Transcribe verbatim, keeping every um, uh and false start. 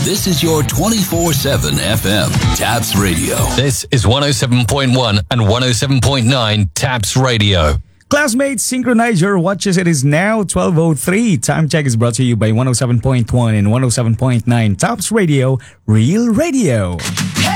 This is your twenty-four seven F M Taps Radio. This is one oh seven point one and one oh seven point nine Taps Radio. Classmates, synchronize your watches. It is now twelve oh three. Time check is brought to you by one oh seven point one and one oh seven point nine Taps Radio, Real Radio. Hey!